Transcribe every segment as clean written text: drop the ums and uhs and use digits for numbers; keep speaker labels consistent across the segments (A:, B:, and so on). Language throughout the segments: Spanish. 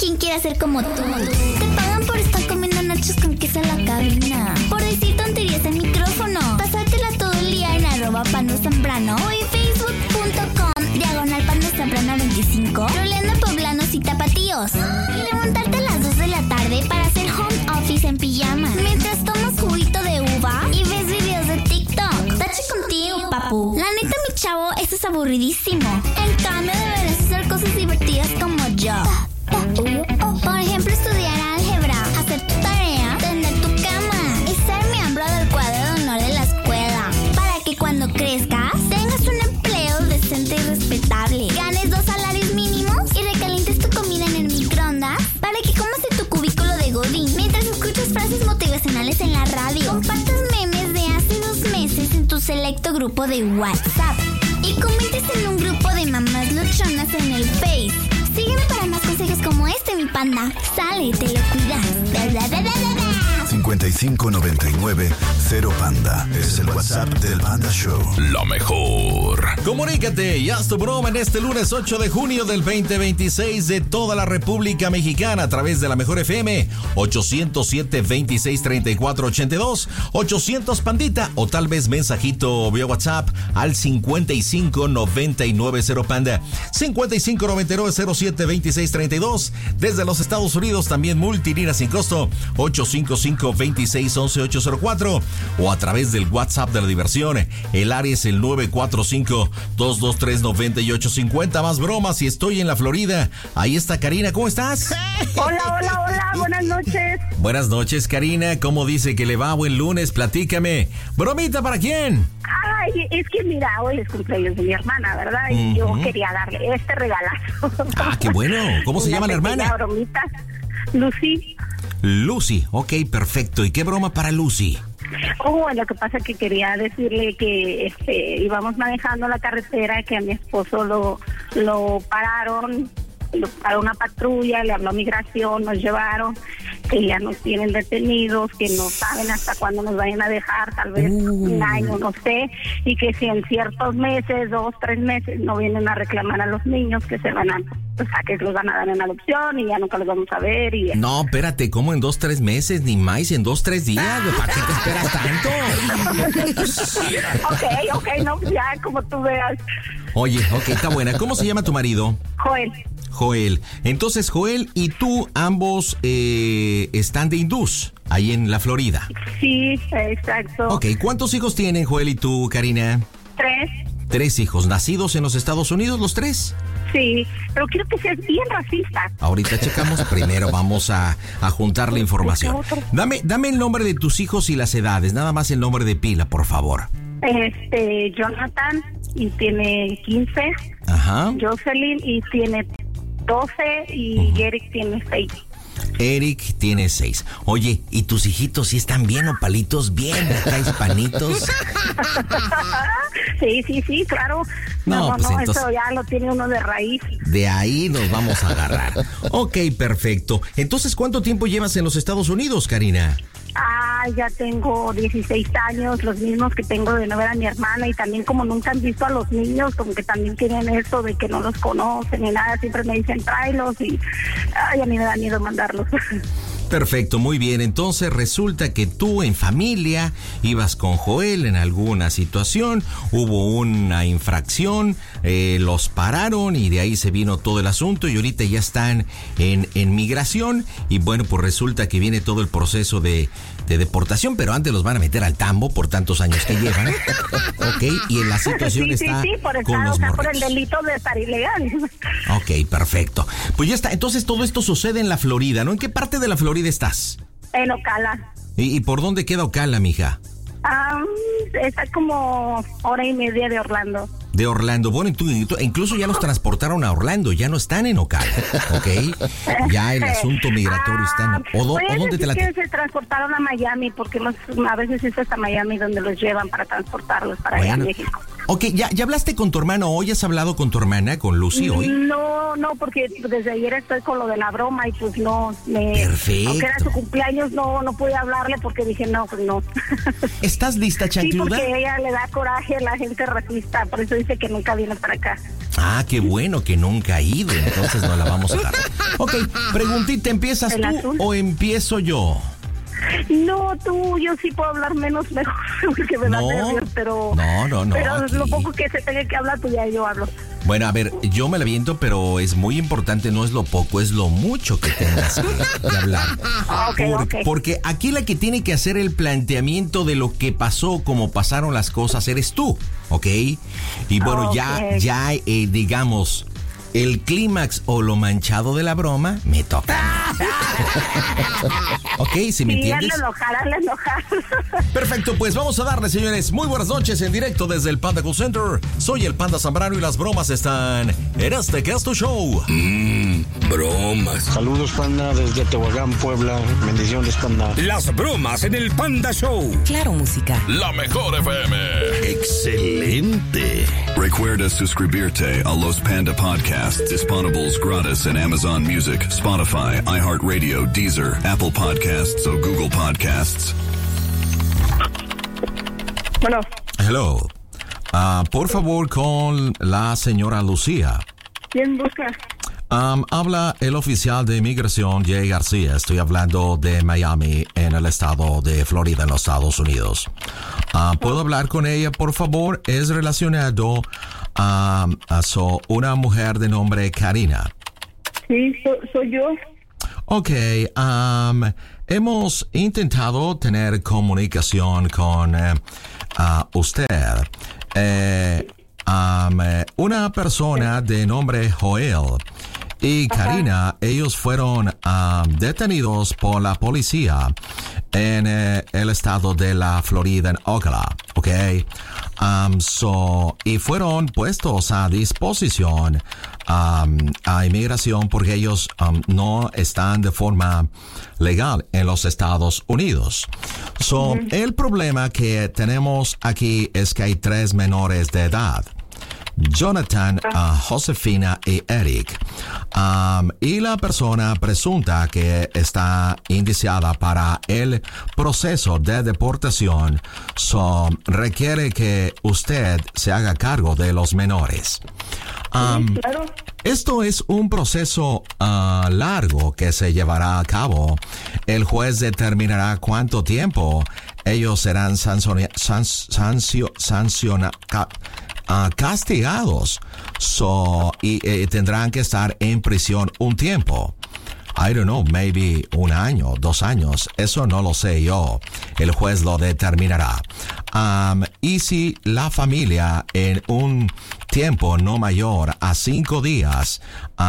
A: ¿Quién quiere ser como tú? Te pagan por estar comiendo nachos con queso en la cabina, por decir tonterías en micrófono, pasártela todo el día en @PandoZambrano o en facebook.com/PandoZambrano25, troleando poblanos y tapatíos, y levantarte a las 2 de la tarde para hacer home office en pijama, mientras tomas juguito de uva y ves videos de TikTok. Tache contigo, papu. La neta, mi chavo, eso es aburridísimo. En cambio, deberías hacer cosas divertidas como yo. Por ejemplo, estudiar álgebra, hacer tu tarea, tener tu cama y ser miembro del cuadro de honor de la escuela, para que cuando crezcas tengas un empleo decente y respetable, ganes 2 salarios mínimos y recalientes tu comida en el microondas para que comas en tu cubículo de godín mientras escuchas frases motivacionales en la radio, compartas memes de hace 2 meses en tu selecto grupo de WhatsApp y comentes en un grupo de mamás luchonas en el Face. Sígueme para más consejos como este, mi panda. Sale, te lo cuidas.
B: 5599-0Panda es el WhatsApp del Panda Show.
C: Lo mejor.
D: Comunícate y haz tu broma en este lunes 8 de junio del 2026 de toda la República Mexicana a través de la Mejor FM 807-2634-82, 800 Pandita, o tal vez mensajito vía WhatsApp al 5599-0Panda, 5599-072632. Desde los Estados Unidos también multilínea sin costo 855-2611-804, o a través del WhatsApp de la diversión. El área es el 945-223-9850. Más bromas si estoy en la Florida. Ahí está Karina, ¿cómo estás?
E: Hola, buenas noches.
D: Buenas noches, Karina. ¿Cómo dice que le va? Buen lunes, platícame. ¿Bromita para quién?
E: Ay, es que mira, hoy es cumpleaños de mi hermana, ¿verdad? Y yo quería darle este regalazo.
D: Ah, qué bueno. ¿Cómo se llama la hermana?
E: Una bromita. Lucy.
D: Lucy, ok, perfecto. ¿Y qué broma para Lucy?
E: Lo que pasa es que quería decirle que íbamos manejando la carretera, que a mi esposo lo pararon, lo paró una patrulla, le habló a migración, nos llevaron, que ya nos tienen detenidos, que no saben hasta cuándo nos vayan a dejar, tal vez un año, no sé, y que si en ciertos meses, 2, 3 meses, no vienen a reclamar a los niños, que se van a, o sea, que los van a dar en adopción y ya nunca los vamos a ver. Y
D: no, espérate, ¿cómo en 2, 3 meses? Ni más, en 2, 3 días. ¿Para qué te esperas tanto?
E: Ok, no, ya como tú veas.
D: Oye, ok, está buena. ¿Cómo se llama tu marido?
E: Joel.
D: Entonces, Joel y tú ambos están de hindús ahí en la Florida.
E: Sí, exacto.
D: Ok, ¿cuántos hijos tienen Joel y tú, Karina?
E: 3.
D: 3 hijos, ¿nacidos en los Estados Unidos los 3?
E: Sí, pero quiero que seas bien racista.
D: Ahorita checamos, primero vamos a juntar la información. Dame el nombre de tus hijos y las edades, nada más el nombre de pila, por favor.
E: Jonathan, y tiene 15.
D: Ajá.
E: Jocelyn, y tiene 12, y Eric tiene 6.
D: Eric tiene 6. Oye, ¿y tus hijitos sí están bien opalitos, bien acá hispanitos?
E: Sí, claro.
D: No, pues entonces,
E: eso ya lo tiene uno de raíz.
D: De ahí nos vamos a agarrar. Ok, perfecto. Entonces, ¿cuánto tiempo llevas en los Estados Unidos, Karina?
E: Ya tengo 16 años, los mismos que tengo de no ver a mi hermana, y también como nunca han visto a los niños, como que también tienen eso de que no los conocen ni nada, siempre me dicen tráelos y a mí me da miedo mandarlos.
D: Perfecto, muy bien. Entonces resulta que tú en familia ibas con Joel en alguna situación, hubo una infracción, los pararon y de ahí se vino todo el asunto y ahorita ya están en migración y bueno, pues resulta que viene todo el proceso de deportación, pero antes los van a meter al tambo por tantos años que llevan. Ok, y en la situación está con los morritos.
E: Por el delito de estar ilegal.
D: Ok, perfecto. Pues ya está. Entonces todo esto sucede en la Florida, ¿no? ¿En qué parte de la Florida estás?
E: En Ocala.
D: ¿Y por dónde queda Ocala, mija?
E: Está como 1:30 de Orlando.
D: De Orlando. Bueno, incluso ya los transportaron a Orlando, ya no están en Ocala, ¿ok? Ya el asunto migratorio está en... ¿O dónde te la...
E: que se transportaron a Miami, porque a veces es hasta Miami donde los llevan para transportarlos para allá a México.
D: Ok, ¿ya hablaste con tu hermano hoy? ¿Has hablado con tu hermana, con Lucy, hoy?
E: No, porque desde ayer estoy con lo de la broma y pues no.
D: Perfecto.
E: Aunque era su cumpleaños, no pude hablarle porque dije, no, pues no.
D: ¿Estás lista, chancluda?
E: Sí, porque ella le da coraje a la gente racista, por eso dice que nunca viene para acá.
D: Ah, qué bueno que nunca ha ido, entonces no la vamos a dar. Ok, preguntita, ¿empiezas tú
E: azul?
D: o empiezo yo?
E: No, tú, yo sí puedo hablar menos mejor, porque me da nervios, pero...
D: No,
E: Pero
D: aquí.
E: lo poco que se tenga que hablar, pues ya yo hablo.
D: Bueno, a ver, yo me la viento, pero es muy importante, no es lo poco, es lo mucho que tengas que hablar.
E: Ok.
D: Porque aquí la que tiene que hacer el planteamiento de lo que pasó, cómo pasaron las cosas, eres tú, ¿ok? Y bueno, ya digamos, el clímax o lo manchado de la broma me toca. Ok, ¿sí me entiendes?
E: Hazle enojar.
D: Perfecto, pues vamos a darle, señores. Muy buenas noches en directo desde el Panda Call Center. Soy el Panda Zambrano y las bromas están en este que es tu show.
C: Bromas.
F: Saludos, Panda, desde Tehuacán, Puebla. Bendiciones, Panda.
C: Las bromas en el Panda Show.
G: Claro, música.
C: La mejor FM.
B: Excelente.
H: Recuerda suscribirte a los Panda Podcasts disponibles gratis en Amazon Music, Spotify, iHeartRadio, Deezer, Apple Podcasts o Google Podcasts.
E: Bueno.
D: Hello. Por favor, con la señora Lucía.
E: ¿Quién busca?
D: Habla el oficial de inmigración, Jay García. Estoy hablando de Miami, en el estado de Florida, en los Estados Unidos. ¿Puedo hablar con ella, por favor? Es relacionado a una mujer de nombre Karina.
E: Sí, soy yo.
D: Ok, hemos intentado tener comunicación con usted. Una persona de nombre Joel y Karina, ellos fueron detenidos por la policía en el estado de la Florida, en Ocala, ¿ok? Y fueron puestos a disposición a inmigración porque ellos no están de forma legal en los Estados Unidos. El problema que tenemos aquí es que hay 3 menores de edad. Jonathan, Josefina y Eric. Y la persona presunta que está indiciada para el proceso de deportación requiere que usted se haga cargo de los menores.
E: Claro.
D: Esto es un proceso largo que se llevará a cabo. El juez determinará cuánto tiempo ellos serán castigados y tendrán que estar en prisión un tiempo. I don't know, maybe 1 año, 2 años, eso no lo sé yo. El juez lo determinará. Y si la familia en un tiempo no mayor a 5 días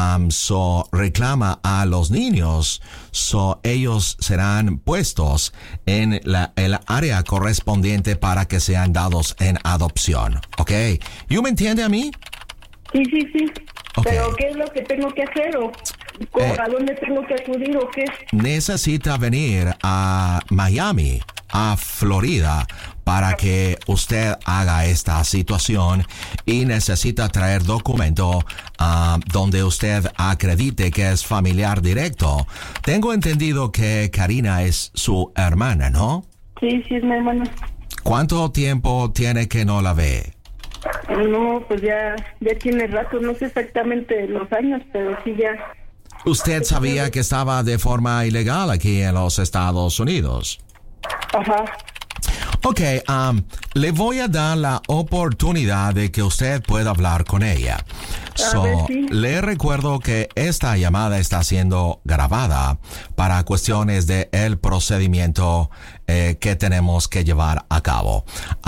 D: reclama a los niños, ellos serán puestos en el área correspondiente para que sean dados en adopción. ¿Ok? ¿You me entiende a mí?
E: Sí.
D: Okay.
E: ¿Pero qué es lo que tengo que hacer o a dónde tengo que acudir o qué?
D: Necesita venir a Miami, a Florida, para que usted haga esta situación y necesita traer documento donde usted acredite que es familiar directo. Tengo entendido que Karina es su hermana, ¿no?
E: Sí, es mi hermana.
D: ¿Cuánto tiempo tiene que no la ve?
E: No, pues ya tiene rato, no sé exactamente los años, pero sí ya.
D: ¿Usted sabía que estaba de forma ilegal aquí en los Estados Unidos?
E: Ajá.
D: Ok, le voy a dar la oportunidad de que usted pueda hablar con ella.
E: Sí.
D: Le recuerdo que esta llamada está siendo grabada para cuestiones de el procedimiento que tenemos que llevar a cabo.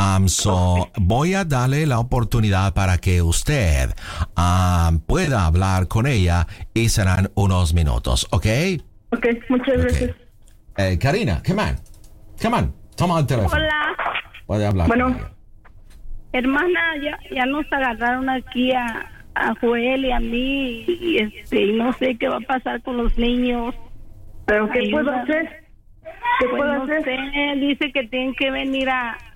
D: Voy a darle la oportunidad para que usted pueda hablar con ella y serán unos minutos, ¿ok?
E: Ok, muchas gracias.
D: Karina, come on. Toma el teléfono.
E: Hola.
D: Puede hablar.
E: Bueno, hermana, ya nos agarraron aquí a Joel y a mí y no sé qué va a pasar con los niños. ¿Pero qué puedo hacer? ¿Qué puedo hacer? Sé, dice que tienen que venir a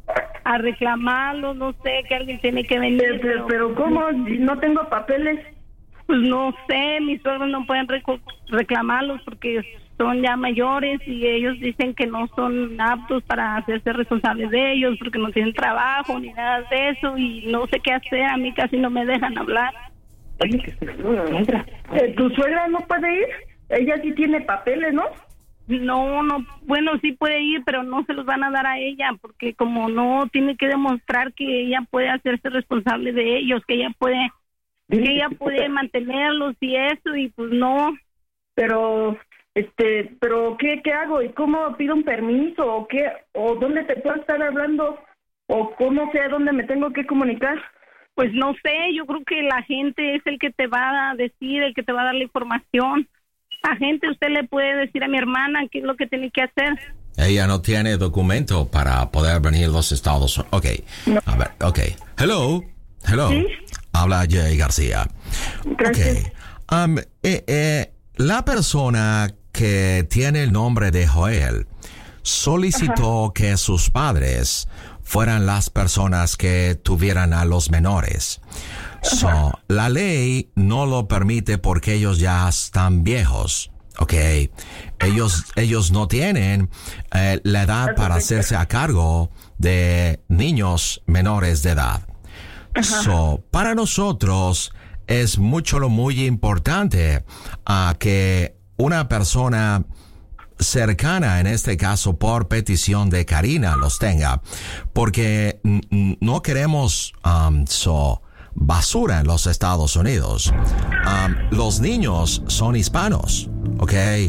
E: a reclamarlos, no sé, que alguien tiene que venir.
G: Pero ¿cómo? No tengo papeles.
E: Pues no sé, mis suegros no pueden reclamarlos porque son ya mayores y ellos dicen que no son aptos para hacerse responsables de ellos porque no tienen trabajo ni nada de eso y no sé qué hacer, a mí casi no me dejan hablar.
G: Oye, que ¿tu suegra no puede ir? Ella sí tiene papeles, ¿no?
E: No, bueno, sí puede ir, pero no se los van a dar a ella porque como no tiene que demostrar que ella puede hacerse responsable de ellos, que ella puede mantenerlos y eso, y pues no.
G: Pero ¿qué hago? ¿Y cómo pido un permiso? ¿O qué? ¿O dónde te puedo estar hablando? ¿O cómo sé a dónde me tengo que comunicar?
E: Pues no sé, yo creo que la gente es el que te va a decir, el que te va a dar la información. La gente, usted le puede decir a mi hermana qué es lo que tiene que hacer.
D: Ella no tiene documento para poder venir a los Estados Unidos. Ok, no. A ver, ok. Hello.
G: ¿Sí?
D: Habla Jay García.
G: Gracias.
D: Ok. La persona que tiene el nombre de Joel solicitó que sus padres fueran las personas que tuvieran a los menores. La ley no lo permite porque ellos ya están viejos. Ok, ellos no tienen la edad para hacerse a cargo de niños menores de edad. Para nosotros es muy importante que una persona cercana, en este caso por petición de Karina, los tenga, porque no queremos basura en los Estados Unidos. Los niños son hispanos, ¿ok?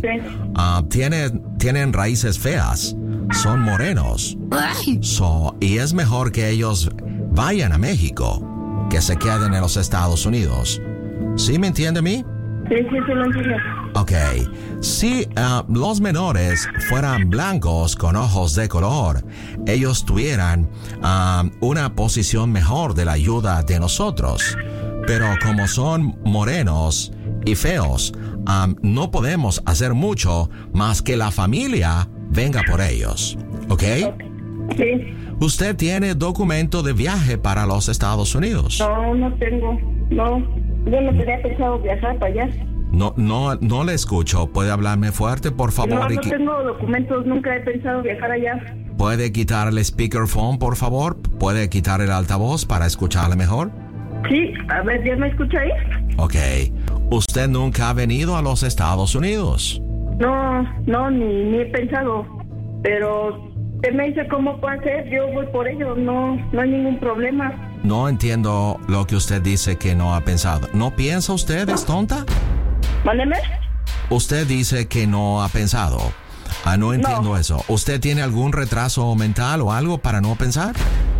D: Tienen raíces feas, son morenos. Y es mejor que ellos vayan a México que se queden en los Estados Unidos. ¿Sí me entiende a mí?
G: Sí, lo entiendo.
D: Ok. Si los menores fueran blancos con ojos de color, ellos tuvieran una posición mejor de la ayuda de nosotros. Pero como son morenos y feos, no podemos hacer mucho más que la familia venga por ellos. ¿Ok?
G: Sí.
D: ¿Usted tiene documento de viaje para los Estados Unidos?
G: No tengo. No. Yo no tenía pensado viajar para allá.
D: No le escucho. ¿Puede hablarme fuerte, por favor?
G: No tengo documentos. Nunca he pensado viajar allá.
D: ¿Puede quitar el speakerphone, por favor? ¿Puede quitar el altavoz para escucharle mejor?
G: Sí. A ver, ¿ya me escucha ahí?
D: Ok. ¿Usted nunca ha venido a los Estados Unidos?
G: No, ni he pensado. Pero usted me dice cómo puede hacer. Yo voy por ello. No hay ningún problema.
D: No entiendo lo que usted dice que no ha pensado. ¿No piensa usted? ¿Es tonta?
G: Mándeme.
D: Usted dice que no ha pensado. No entiendo eso. ¿Usted tiene algún retraso mental o algo para no pensar?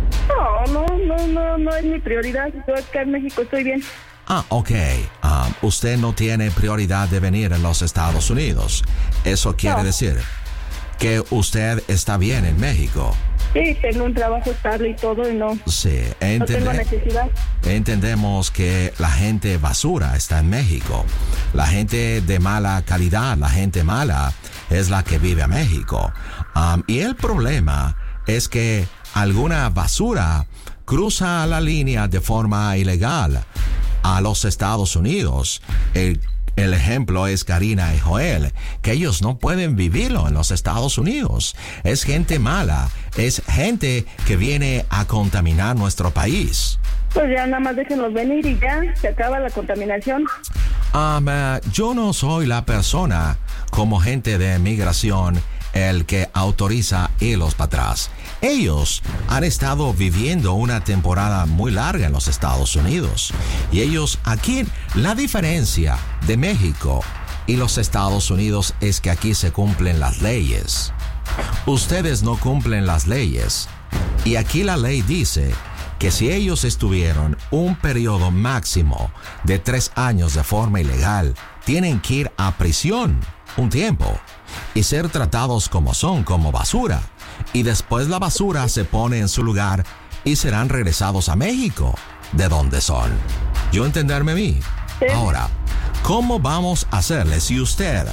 G: No es mi prioridad. Yo acá en México estoy bien.
D: Ok. Usted no tiene prioridad de venir a los Estados Unidos. Eso quiere decir que usted está bien en México.
G: Sí, tengo un trabajo estable y todo y no.
D: Sí,
G: no tengo necesidad.
D: Entendemos que la gente basura está en México. La gente de mala calidad, la gente mala, es la que vive a México. Y el problema es que alguna basura cruza la línea de forma ilegal a los Estados Unidos. El ejemplo es Karina y Joel, que ellos no pueden vivirlo en los Estados Unidos. Es gente mala, es gente que viene a contaminar nuestro país.
G: Pues ya nada más déjenlos venir y ya se acaba la contaminación.
D: Yo no soy la persona como gente de migración el que autoriza irlos para atrás. Ellos han estado viviendo una temporada muy larga en los Estados Unidos. Y ellos aquí, la diferencia de México y los Estados Unidos es que aquí se cumplen las leyes. Ustedes no cumplen las leyes. Y aquí la ley dice que si ellos estuvieron un periodo máximo de 3 años de forma ilegal, tienen que ir a prisión un tiempo y ser tratados como son, como basura. Y después la basura se pone en su lugar y serán regresados a México, de donde son. ¿Yo entenderme a mí?
G: Sí.
D: Ahora, ¿cómo vamos a hacerle si usted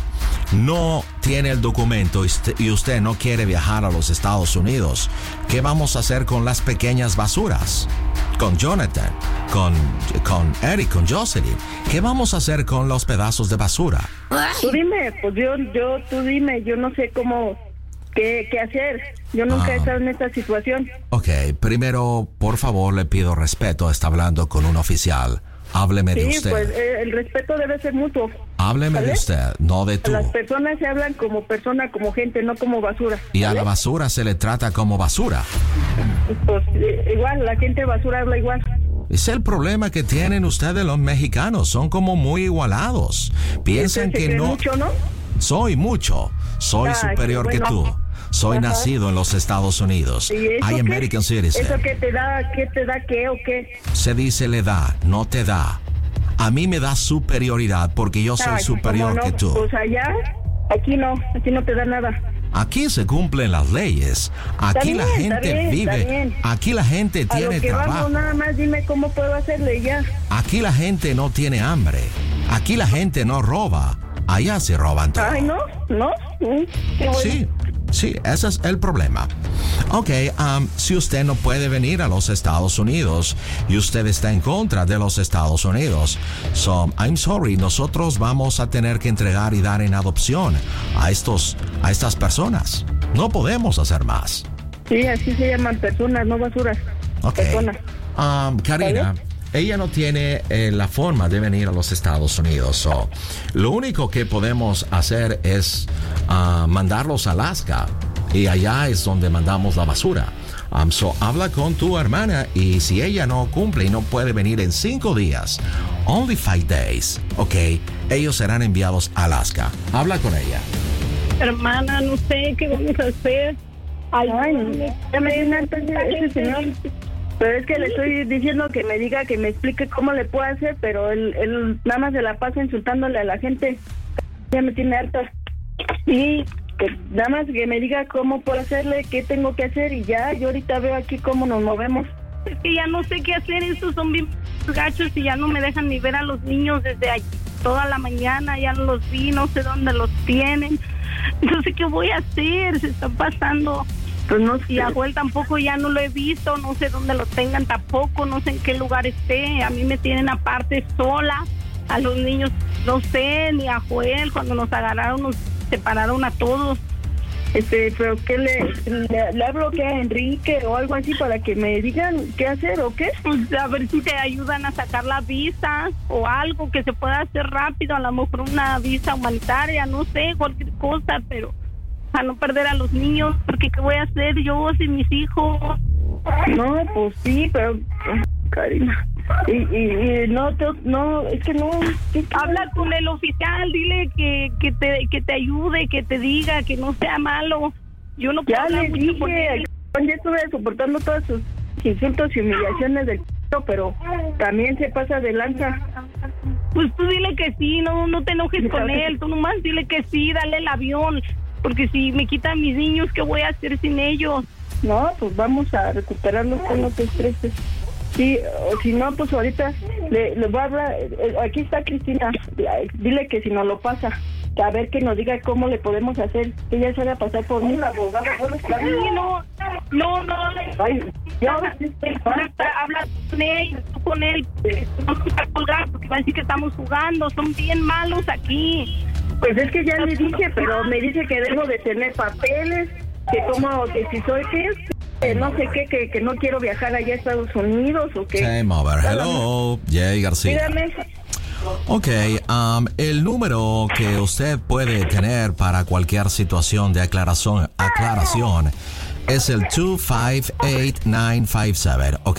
D: no tiene el documento y usted no quiere viajar a los Estados Unidos, ¿qué vamos a hacer con las pequeñas basuras? Con Jonathan, con Eric, con Jocelyn. ¿Qué vamos a hacer con los pedazos de basura?
G: Tú dime, pues tú dime, yo no sé cómo, qué hacer. Yo nunca he estado en esta situación.
D: Ok, primero, por favor, le pido respeto. Está hablando con un oficial. Hábleme de usted.
G: Sí, pues el respeto debe ser mutuo.
D: Hábleme de usted, no de tú.
G: Las personas se hablan como persona, como gente, no como basura.
D: Y a la basura se le trata como basura.
G: Pues igual, la gente basura habla igual.
D: Es el problema que tienen ustedes los mexicanos. Son como muy igualados. Piensan que no...
G: mucho, ¿no?
D: Soy mucho. Soy superior que tú. Soy nacido en los Estados Unidos. I American citizen.
G: ¿Eso qué te da? ¿Qué o qué?
D: Se dice le da, no te da. A mí me da superioridad porque yo soy superior que tú.
G: Pues allá, aquí no te da nada.
D: Aquí se cumplen las leyes. Aquí la gente vive. Aquí la gente tiene trabajo.
G: Vamos, nada más dime cómo puedo hacerle ya.
D: Aquí la gente no tiene hambre. Aquí la gente no roba. Allá se roban todo.
G: Ay, no. Qué bueno.
D: Sí, ese es el problema. Ok, si usted no puede venir a los Estados Unidos y usted está en contra de los Estados Unidos, I'm sorry, nosotros vamos a tener que entregar y dar en adopción a estas personas. No podemos hacer más.
G: Sí, así se llaman personas, no basuras.
D: Ok.
G: Personas.
D: Karina,
G: ¿vale?
D: Ella no tiene la forma de venir a los Estados Unidos. Lo único que podemos hacer es mandarlos a Alaska. Y allá es donde mandamos la basura. Habla con tu hermana y si ella no cumple y no puede venir en 5 días, only 5 days, ok, ellos serán enviados a Alaska. Habla con ella.
E: Hermana, no sé qué vamos a hacer.
G: Ay, ya me viene ese señor. Pero es que le estoy diciendo que me diga, que me explique cómo le puedo hacer, pero él nada más se la pasa insultándole a la gente. Ya me tiene harta. Sí, que nada más que me diga cómo puedo hacerle, qué tengo que hacer y ya, yo ahorita veo aquí cómo nos movemos.
E: Es que ya no sé qué hacer, estos son bien gachos y ya no me dejan ni ver a los niños desde allí. Toda la mañana ya no los vi, no sé dónde los tienen. No sé qué voy a hacer, se está pasando.
G: Pues no sé.
E: Y a Joel tampoco ya no lo he visto, no sé dónde lo tengan tampoco, no sé en qué lugar esté. A mí me tienen aparte sola, a los niños no sé, ni a Joel. Cuando nos agarraron nos separaron a todos.
G: Pero ¿qué le hablo que a Enrique o algo así para que me digan qué hacer o qué?
E: Pues a ver si te ayudan a sacar la visa o algo que se pueda hacer rápido, a lo mejor una visa humanitaria, no sé, cualquier cosa, pero a no perder a los niños, porque ¿qué voy a hacer yo sin mis hijos?
G: No, pues sí, pero Karina, y no, es que no.
E: Habla con el oficial, dile que te ayude, que te diga, que no sea malo. Yo no puedo hablar mucho
G: dije,
E: porque
G: ya estuve soportando todos sus insultos y humillaciones del pero también se pasa de lanza.
E: Pues tú dile que sí, no te enojes con él, tú nomás dile que sí, dale el avión, porque si me quitan mis niños, ¿qué voy a hacer sin ellos?
G: No, pues vamos a recuperarlos, no te estreses. Sí, o si no, pues ahorita le voy a hablar, aquí está Cristina, dile que si nos lo pasa, a ver que nos diga cómo le podemos hacer, que ella se haga pasar por mí.
E: No.
G: Ay, ya.
E: Habla con él, no se va a colgar porque va a decir que estamos jugando, son bien malos aquí.
G: Pues es que ya le dije, pero me dice que debo de tener papeles, que si soy no sé qué, que no quiero viajar allá a Estados Unidos o que...
D: Game over. Hello, Jay García.
G: Dígame.
D: Ok, el número que usted puede tener para cualquier situación de aclaración es el 258957, ¿ok?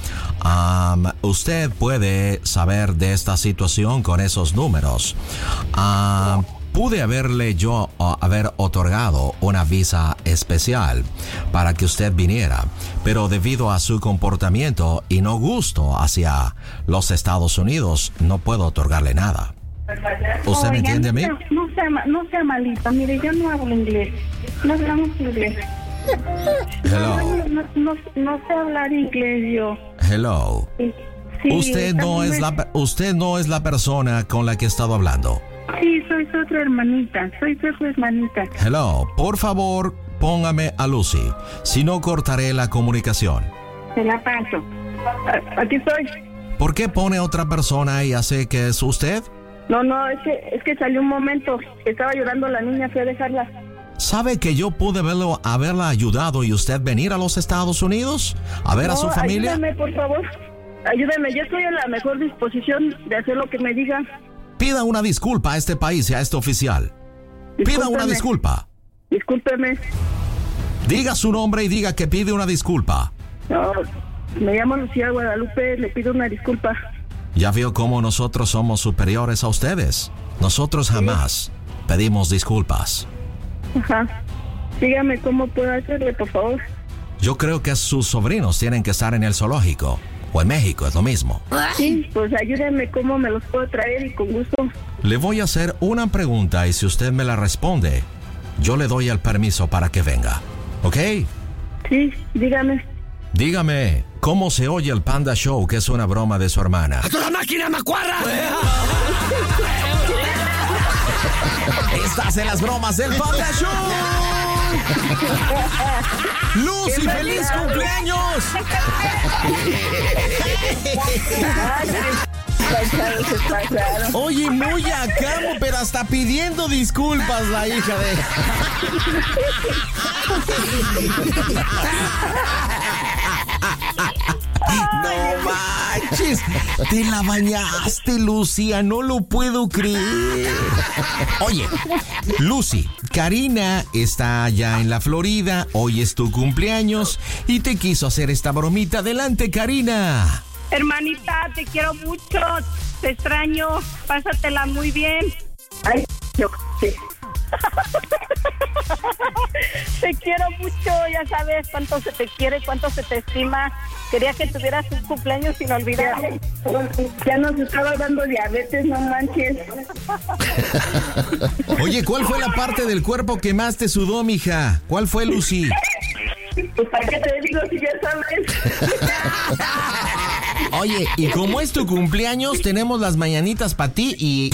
D: Usted puede saber de esta situación con esos números. Pude haber otorgado una visa especial para que usted viniera, pero debido a su comportamiento y no gusto hacia los Estados Unidos, no puedo otorgarle nada. ¿Usted me entiende a mí?
G: No sea malita, mire, yo no hablo inglés, no hablamos inglés.
D: Hello.
G: No sé hablar inglés yo.
D: Hello.
G: Sí,
D: usted no es la persona con la que he estado hablando.
G: Sí, soy su otra hermanita. Soy su otra hermanita.
D: Hello, por favor, póngame a Lucy. Si no, cortaré la comunicación.
G: Se la paso. Aquí estoy.
D: ¿Por qué pone otra persona y hace que es usted?
G: No, es que salió un momento. Estaba llorando la niña, fui a dejarla.
D: ¿Sabe que yo pude haberla ayudado y usted venir a los Estados Unidos a ver a su familia?
G: Ayúdame, por favor. Ayúdame, yo estoy en la mejor disposición de hacer lo que me diga.
D: Pida una disculpa a este país y a este oficial. Pida una disculpa.
G: Discúlpeme.
D: Diga su nombre y diga que pide una disculpa.
G: No, me llamo Lucía Guadalupe, le pido una disculpa.
D: Ya vio cómo nosotros somos superiores a ustedes. Nosotros jamás pedimos disculpas.
G: Ajá. Dígame cómo puedo hacerle, por favor.
D: Yo creo que sus sobrinos tienen que estar en el zoológico. O en México, es lo mismo.
G: Sí, pues ayúdeme cómo me los puedo traer y con gusto.
D: Le voy a hacer una pregunta y si usted me la responde, yo le doy el permiso para que venga. ¿Ok?
G: Sí, dígame.
D: Dígame, ¿cómo se oye el Panda Show, que es una broma de su hermana?
C: ¡A toda máquina, macuarra!
D: Estás en las bromas del Panda Show. ¡Lucy, feliz cumpleaños! Oye, muy acabo, pero hasta pidiendo disculpas la hija de... No manches, te la bañaste, Lucía, no lo puedo creer. Oye, Lucy, Karina está allá en la Florida, hoy es tu cumpleaños y te quiso hacer esta bromita. Adelante, Karina.
E: Hermanita, te quiero mucho, te extraño, pásatela muy bien.
G: Ay, yo sí.
E: Te quiero mucho, ya sabes cuánto se te quiere, cuánto se te estima. Quería que tuvieras un cumpleaños inolvidable.
G: Ya nos estaba dando diabetes, no manches.
D: Oye, ¿cuál fue la parte del cuerpo que más te sudó, mija? ¿Cuál fue, Lucy?
G: Pues para qué te digo si ya sabes.
D: Oye, y como es tu cumpleaños, tenemos las mañanitas para ti y...